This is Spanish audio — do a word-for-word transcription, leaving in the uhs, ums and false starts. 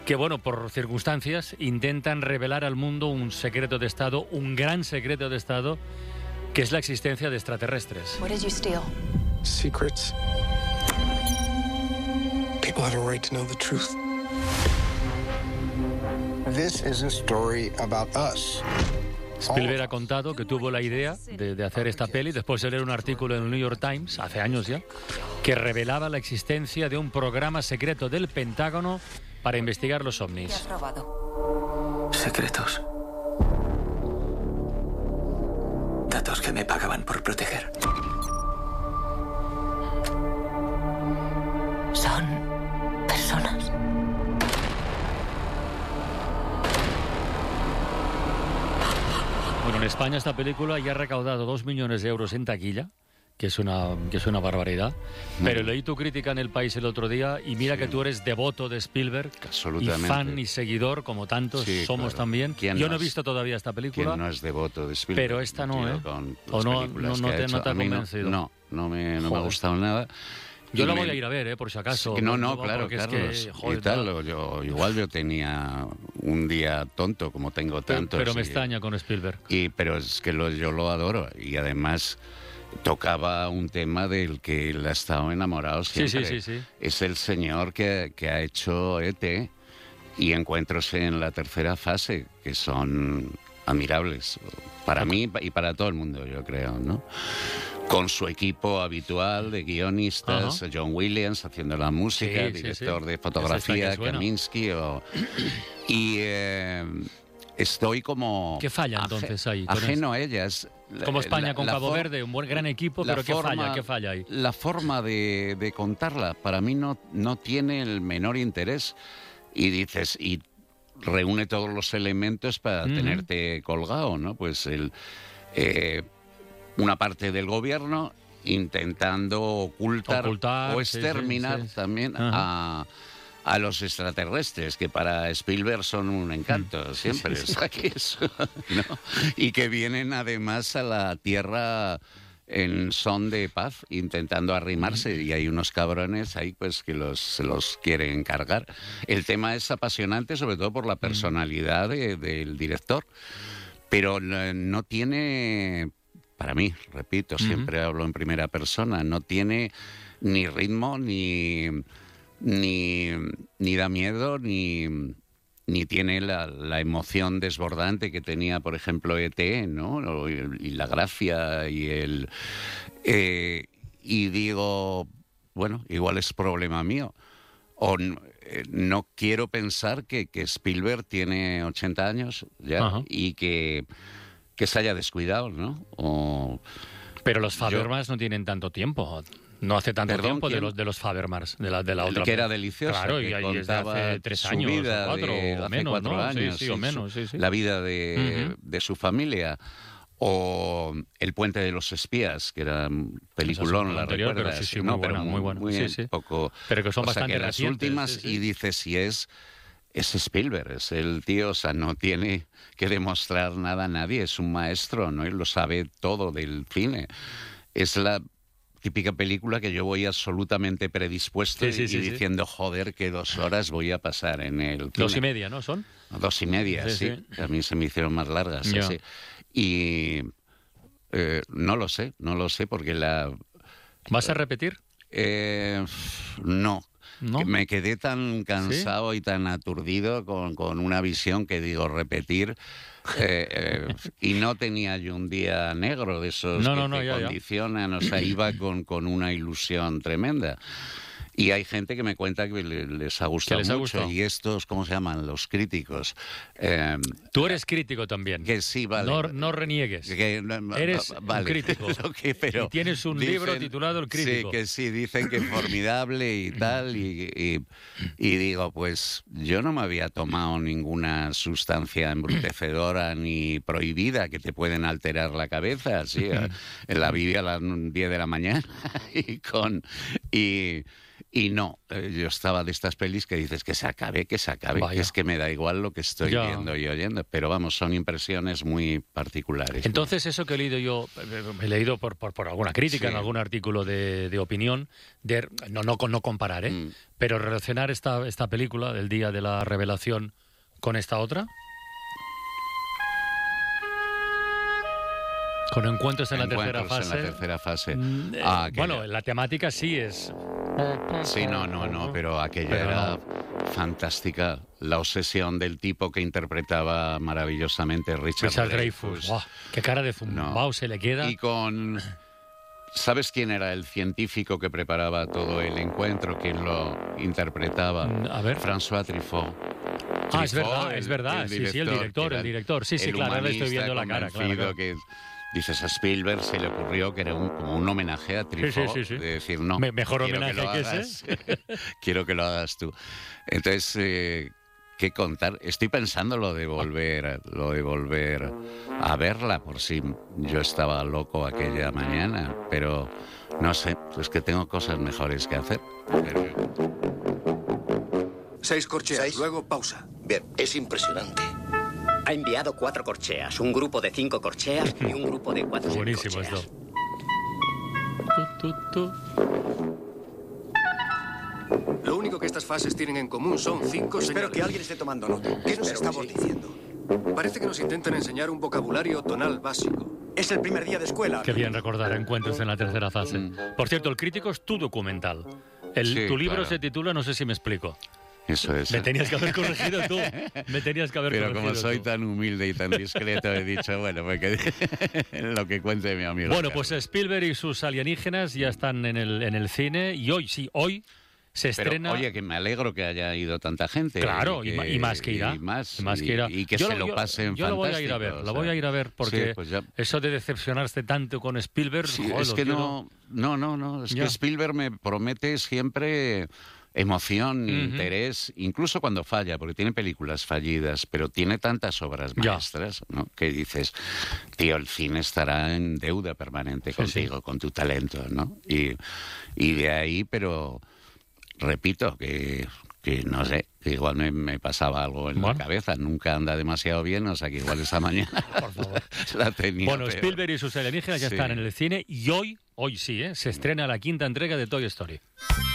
que, bueno, por circunstancias, intentan revelar al mundo un secreto de Estado, un gran secreto de Estado, que es la existencia de extraterrestres. What did you steal? Secrets. People have a right to know the truth. This is a story about us. Spielberg ha contado que tuvo la idea de, de hacer esta peli después de leer un artículo en el New York Times, hace años ya, que revelaba la existencia de un programa secreto del Pentágono para investigar los ovnis. ¿Qué has robado? Secretos. Datos que me pagaban por proteger. Son personas. Bueno, en España esta película ya ha recaudado dos millones de euros en taquilla, que es una, que es una barbaridad. Pero leí tu crítica en El País el otro día y mira sí. que tú eres devoto de Spielberg. Absolutamente. Y fan y seguidor, como tantos sí, somos claro. también. Yo no, no he visto todavía esta película. ¿Quién no es devoto de Spielberg? Pero esta no, ¿eh? O no, no, no te, no te ha convencido. No, no me, no me ha gustado nada. Yo la voy a ir a ver, ¿eh? Por si acaso. Sí, no, no, claro, Carlos. Es que, joder, y tal, no. yo, igual yo tenía un día tonto, como tengo tantos. Pero, pero me y, extraña con Spielberg. Y, pero es que lo, yo lo adoro. Y además tocaba un tema del que él ha estado enamorado siempre. Sí, sí, sí, sí. Es el señor que, que ha hecho E T y Encuentros en la tercera fase, que son admirables. Para mí y para todo el mundo, yo creo, ¿no? Con su equipo habitual de guionistas, uh-huh. John Williams haciendo la música, sí, director sí, sí. de fotografía, Kaminsky. O, y eh, estoy como... ¿Qué falla entonces ahí? Ajeno a ellas. Como España la, con la Cabo for- Verde, un buen gran equipo, pero ¿qué forma, falla? ¿Qué falla ahí? La forma de, de contarla para mí no, no tiene el menor interés. Y dices... y reúne todos los elementos para uh-huh. tenerte colgado, ¿no? Pues el... Eh, una parte del gobierno intentando ocultar, ocultar o exterminar sí, sí, sí. también uh-huh. a, a los extraterrestres, que para Spielberg son un encanto uh-huh. siempre, sí, sí. ¿sabes? Eso, ¿no? Y que vienen además a la Tierra en son de paz, intentando arrimarse, uh-huh. y hay unos cabrones ahí pues que los, se los quieren cargar. El tema es apasionante, sobre todo por la personalidad de, del director, pero no tiene... Para mí, repito, siempre uh-huh. hablo en primera persona, no tiene ni ritmo, ni, ni, ni da miedo, ni, ni tiene la, la emoción desbordante que tenía, por ejemplo, E T, ¿no? Y, y la gracia y el... Eh, y digo, bueno, igual es problema mío. O eh, no quiero pensar que, que Spielberg tiene ochenta años ya uh-huh. y que... que se haya descuidado, ¿no? O... Pero los Fabelmans no tienen tanto tiempo. No hace tanto Perdón, tiempo ¿quién? de los de los Fabelmans, de la, de la el otra. Que era delicioso. Claro, que y ahí desde hace tres años, vida o cuatro, de, o hace menos, cuatro ¿no? años, Sí, sí, o menos, sí, sí. La vida de, uh-huh. de su familia. O El puente de los espías, que era un peliculón, la anterior, recuerdas. Pero sí, sí, no, muy pero buena, muy buena. Muy sí, sí. poco... Pero que son o bastante sea, que las recientes, últimas, sí, sí. y dices si es... Es Spielberg, es el tío, o sea, no tiene que demostrar nada a nadie, es un maestro, ¿no? Él lo sabe todo del cine. Es la típica película que yo voy absolutamente predispuesto sí, sí, y, sí, y diciendo, sí. joder, qué dos horas voy a pasar en el cine. Dos y media, ¿no? ¿Son? Dos y media, sí. sí. sí. A mí se me hicieron más largas, yeah. así. Y eh, no lo sé, no lo sé, porque la... ¿Vas a repetir? Eh, no. ¿No? Que me quedé tan cansado ¿Sí? y tan aturdido con, con una visión que digo repetir eh, eh, y no tenía yo un día negro de esos no, que no, no, te ya, condicionan, ya. O sea, iba con, con una ilusión tremenda. Y hay gente que me cuenta que les ha gustado les ha mucho. gustado? Y estos, ¿cómo se llaman? Los críticos. Eh, Tú eres crítico también. Que sí, vale. No, no reniegues. Que, no, eres vale. un crítico. que, pero y tienes un dicen, libro titulado El crítico. Sí, que sí, dicen que es formidable y tal. Y, y, y digo, pues yo no me había tomado ninguna sustancia embrutecedora ni prohibida que te pueden alterar la cabeza. Así, en la Biblia a las diez de la mañana. y con... Y, Y no, eh, yo estaba de estas pelis que dices que se acabe, que se acabe, Vaya. que es que me da igual lo que estoy Ya. viendo y oyendo, pero vamos, son impresiones muy particulares. Entonces, eso que he leído yo, eh, he leído por, por, por alguna crítica, Sí. en algún artículo de, de opinión, de, no, no, no comparar, ¿eh? Mm. Pero relacionar esta, esta película del día de la revelación con esta otra. Con encuentros en la tercera Encuentros fase. en la tercera fase. Mm, eh, Ah, aquella. bueno, la temática sí es. Sí, no, no, no, pero aquella Pero era no. fantástica. La obsesión del tipo que interpretaba maravillosamente Richard, Richard Dreyfuss. Dreyfuss. Guau, qué cara de zumbao No. se le queda. Y con... ¿Sabes quién era el científico que preparaba todo el encuentro? ¿Quién lo interpretaba? Mm, a ver. François Truffaut. Ah, es Truffaut, verdad, el- es verdad. el Sí, sí, el director, que era el director. Sí, sí, el claro, ahora le estoy humanista viendo la cara, claro, convencido claro. que dices a Spielberg se le ocurrió que era un, como un homenaje a Truffaut, sí, sí. de decir, no, Me- mejor quiero homenaje lo que hagas, quiero que lo hagas tú. Entonces, eh, ¿qué contar? Estoy pensando lo de volver, lo de volver a verla, por si yo estaba loco aquella mañana, pero no sé, es que tengo cosas mejores que hacer. Pero- Seis corcheas, Seis. luego pausa. Bien, es impresionante. Ha enviado cuatro corcheas, un grupo de cinco corcheas y un grupo de cuatro Buenísimo corcheas. esto. Tu, tu, tu. Lo único que estas fases tienen en común son cinco Espero señales. que alguien esté tomando nota. ¿Qué nos Espero estamos que sí. diciendo? Parece que nos intentan enseñar un vocabulario tonal básico. Es el primer día de escuela. Qué bien recordar encuentros en la tercera fase. Mm. Por cierto, el crítico es tu documental. El, Sí, tu libro claro. se titula, no sé si me explico. Eso es. Me tenías que haber corregido tú. Me tenías que haber Pero corregido como soy tú. tan humilde y tan discreto, he dicho, bueno, pues que lo que cuente mi amigo. Bueno, Carlos. pues Spielberg y sus alienígenas ya están en el, en el cine y hoy, sí, hoy se Pero, estrena... oye, que me alegro que haya ido tanta gente. Claro, y, ma- y más que irá. Y más, y más que y- irá. y que Yo se lo- lo yo- pasen Yo lo voy a ir a ver, fantástico, lo o sea. voy a ir a ver porque Sí, pues ya- eso de decepcionarse tanto con Spielberg... Sí, joder, es lo que quiero- no, no, no, no, es Ya. que Spielberg me promete siempre emoción, Ujú. interés, incluso cuando falla, porque tiene películas fallidas, pero tiene tantas obras Ya. maestras, ¿no? Que dices, tío, el cine estará en deuda permanente Sí, contigo, con tu talento, ¿no? Y, y de ahí, pero repito que, que no sé, que igual me, me pasaba algo en Bueno. la cabeza, nunca anda demasiado bien, o sea que igual esta mañana Por favor. la tenía Bueno, peor. Spielberg y sus alienígenas ya Sí. están en el cine y hoy, hoy sí, ¿eh? se estrena la quinta entrega de Toy Story.